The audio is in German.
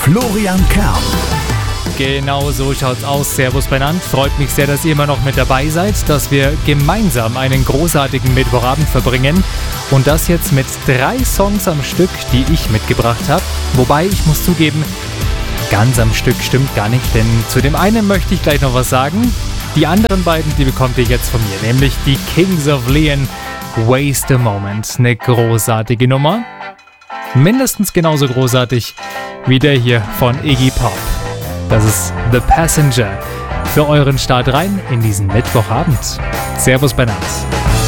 Florian Kern. Genau so schaut's aus. Servus benannt. Freut mich sehr, dass ihr immer noch mit dabei seid, dass wir gemeinsam einen großartigen Mittwochabend verbringen. Und das jetzt mit 3 Songs am Stück, die ich mitgebracht habe. Wobei, ich muss zugeben, ganz am Stück stimmt gar nicht, denn zu dem einen möchte ich gleich noch was sagen. Die anderen beiden, die bekommt ihr jetzt von mir, nämlich die Kings of Leon, Waste a Moment. Eine großartige Nummer. Mindestens genauso großartig wie der hier von Iggy Pop. Das ist The Passenger für euren Start rein in diesen Mittwochabend. Servus benannt.